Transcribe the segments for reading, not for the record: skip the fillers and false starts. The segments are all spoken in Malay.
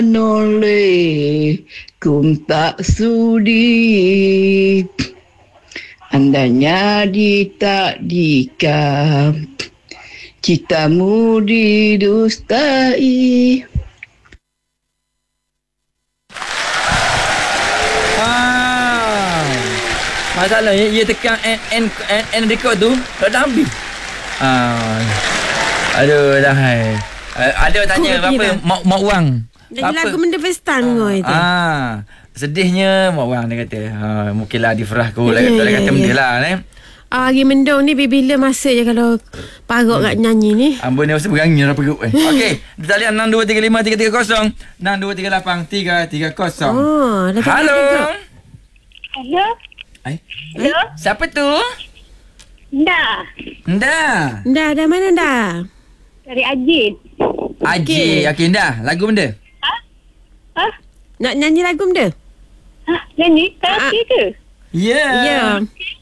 Noleh kum tak sudi andainya ditakdirkan citamu didustai. Masalahnya ia tekan N record tu tak ada habis. Aduh dah hai. Ada tanya apa mau wang. Jadi lagu benda festan ngoi tu. Sedihnya mau wang dia kata. Mungkinlah Difrah ko tak kata benda lah ni. Hari mendung ni bila masa je kalau parok kat nyanyi ni. Ambon ni mesti berangin dah perut. Okey, di talian 6235 330 6235 330. Halo. Hello. Hello. Siapa tu? Nda. Dah mana dah? Dari Ajin. Ajin. Okey, dah. Lagu benda. Ha? Nak nyanyi lagu benda? Nyanyi? Karaoke ke? Ya.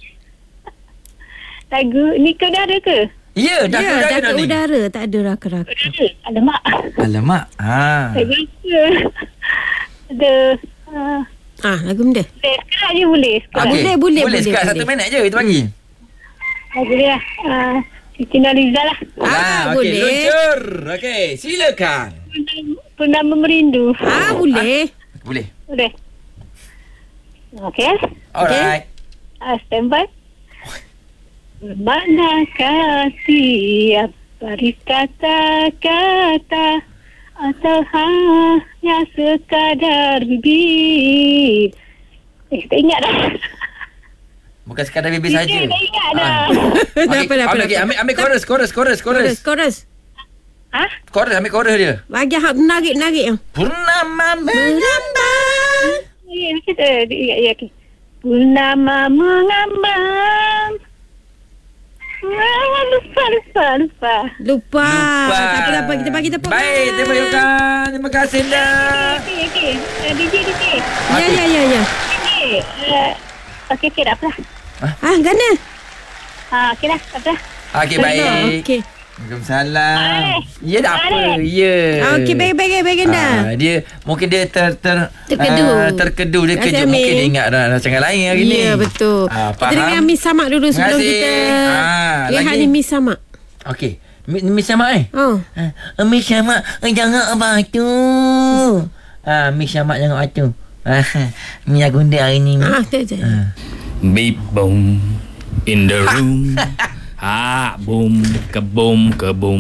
Lagu ni ke udara ke? Ya, dah ke udara. Tak ada raka-raka. Alamak. Saya rasa ada... lagu benda. Sekarang je boleh. Boleh. Sekarang 1 minit je kita bagi. Lagu dia Siti Nurhaliza lah. Okey, luncur. Okey, silakan. Purnama Merindu. Boleh. Boleh. Okey. Alright. Stand by. Manakah tiap baris kata-kata atau hanya sekadar bibir? Tak ingat dah. Bukan sekadar bibir saja. Tak ingat dah. Okey, ambil chorus. Ha? Chorus, ambil chorus dia. Bagi hak narik. Purnama mengambang. Ya, okey. Purnama mengambang. Lupa. Tak apa, kita bagi tepuk. Baik, terima kasih dah. Okey. DJ. Ya. Okey, tak apa. Gana. Okey dah, tak apa. Okey, baik. Okey. Waalaikumsalam. Ya, tak apa. Ya. Okey, baik dah. Dia mungkin dia terkedu dia kejut. Mungkin dia ingat rancangan lain hari ni. Ya, betul. Kita dengar Miss Samak dulu sebelum kita lihat ni Miss Samak. Okey. Miss Samak Miss Samak jangan apa tu. Miss Samak jangan apa tu. Mia gunda hari ni. Beep boom in the room. Boom, keboom.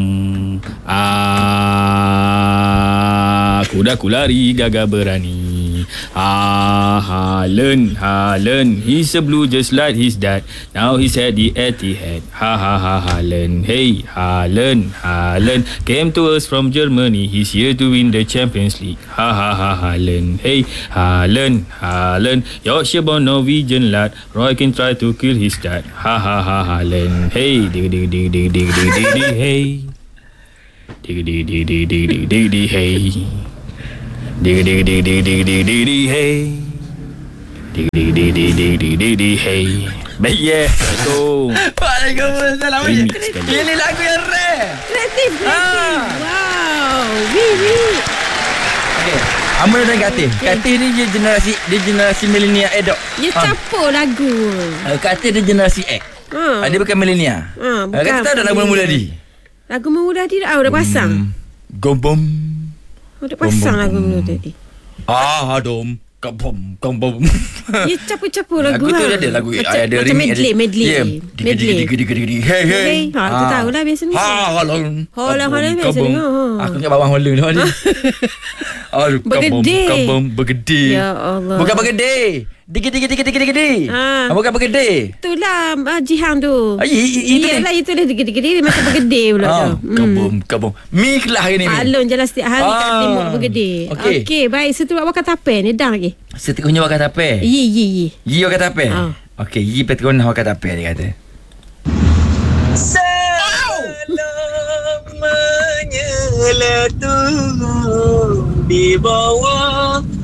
Kuda lari gagah berani. Haaland. He's a blue just like his dad. Now he's at the Etihad. Haaland. Hey, Haaland. Came to us from Germany. He's here to win the Champions League. Haaland. Hey, Haaland. Yorkshire born Norwegian lad. Roy can try to kill his dad. Haaland. Hey, dig, hey. Dig, hey. Dig, hey. Dig, hey. Baik, Assalamualaikum. Waalaikumsalam. Ini lagu yang rare. Kreatif. Wow. Wiwi. Okey. Amal dan Katih. Katih ni dia generasi milenial dok. Dia campur lagu. Katih dia generasi X. Dia bukan milenial. Kata tahu dah lagu mula di. Lagu mula di dah pasang. Gombom. Dah pasang lagu mula tadi. Dom. Gombom. Dia campur lagu. Lagu tu dia ada lagu ada macam medley. Ya. Medley. Hey. Tu tahulah biasa ni. Holong biasa ni. Aku ingat bawang holong tadi. Bergede. Ya Allah. Bukan bergede. Digi. Bukan bergede. Itulah Jihan tu. Itulah digi macam bergede pula tu. Kabum. Mik lah hari ni. Alun jalan setiap hari kat timur bergede. Okey, baik. Setu awak kata apa ni dah lagi? Setukunya awak kata apa? Yi. Yi awak kata apa? Okey, Yi petkon awak kata apa dia kata? Selamanya tu di bawah